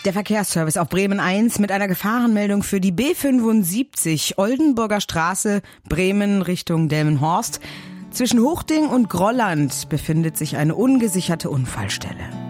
Der Verkehrsservice auf Bremen 1 mit einer Gefahrenmeldung für die B75 Oldenburger Straße, Bremen Richtung Delmenhorst. Zwischen Hochding und Grolland befindet sich eine ungesicherte Unfallstelle.